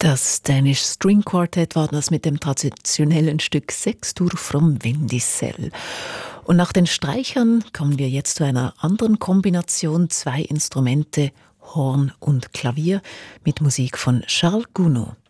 Das Danish String Quartet war das mit dem traditionellen Stück Six Tours from Windiscell. Und nach den Streichern kommen wir jetzt zu einer anderen Kombination, 2 Instrumente, Horn und Klavier, mit Musik von Charles Gounod.